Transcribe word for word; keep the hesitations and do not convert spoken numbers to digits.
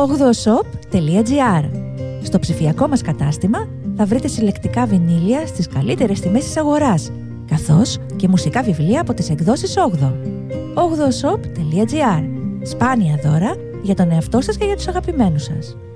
ογδοοσοπ τελεία τζι άρ. Στο ψηφιακό μας κατάστημα θα βρείτε συλλεκτικά βινίλια στις καλύτερες τιμές της αγοράς, καθώς και μουσικά βιβλία από τις εκδόσεις όγδοο. ογδοοσοπ τελεία τζι άρ. Σπάνια δώρα για τον εαυτό σας και για τους αγαπημένους σας.